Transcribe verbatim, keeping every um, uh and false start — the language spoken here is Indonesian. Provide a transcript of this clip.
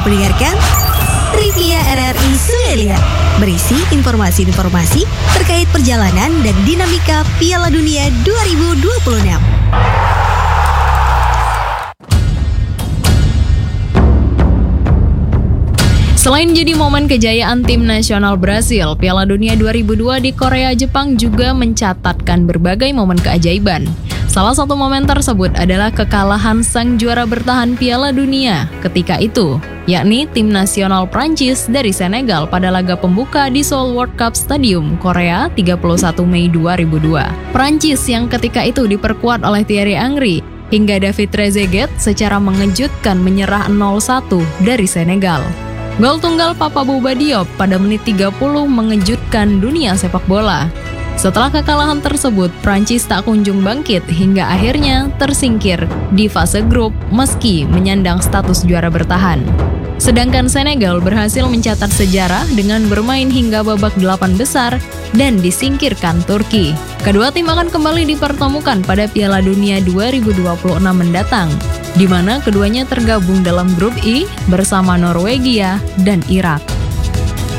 mendengarkan Trivia R R I Sungai Liat, berisi informasi-informasi terkait perjalanan dan dinamika Piala Dunia dua ribu dua puluh enam. Selain jadi momen kejayaan tim nasional Brasil, Piala Dunia dua ribu dua di Korea Jepang juga mencatatkan berbagai momen keajaiban. Salah satu momen tersebut adalah kekalahan sang juara bertahan Piala Dunia ketika itu, yakni tim nasional Prancis dari Senegal pada laga pembuka di Seoul World Cup Stadium, Korea, tiga puluh satu Mei dua ribu dua. Prancis yang ketika itu diperkuat oleh Thierry Henry hingga David Trezeguet secara mengejutkan menyerah nol satu dari Senegal. Gol tunggal Papa Bouba Diop pada menit tiga puluh mengejutkan dunia sepak bola. Setelah kekalahan tersebut, Prancis tak kunjung bangkit hingga akhirnya tersingkir di fase grup meski menyandang status juara bertahan. Sedangkan Senegal berhasil mencatat sejarah dengan bermain hingga babak delapan besar dan disingkirkan Turki. Kedua tim akan kembali dipertemukan pada Piala Dunia dua ribu dua puluh enam mendatang, di mana keduanya tergabung dalam grup I bersama Norwegia dan Irak.